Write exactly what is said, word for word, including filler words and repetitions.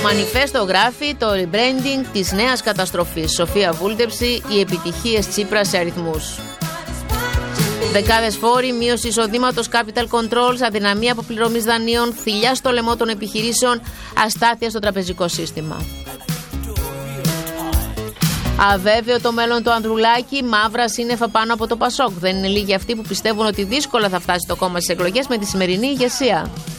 Μανιφέστο γράφει το rebranding της νέας καταστροφής. Σοφία Βούλτεψη, οι επιτυχίες Τσίπρα σε αριθμούς. Δεκάδες φόροι, μείωση εισοδήματος, capital controls, αδυναμία αποπληρωμής δανείων, θηλιά στο λαιμό των επιχειρήσεων, αστάθεια στο τραπεζικό σύστημα. Αβέβαιο το μέλλον του Ανδρουλάκη, μαύρα σύννεφα πάνω από το Πασόκ. Δεν είναι λίγοι αυτοί που πιστεύουν ότι δύσκολα θα φτάσει το κόμμα στις εκλογές με τη σημερινή ηγεσία.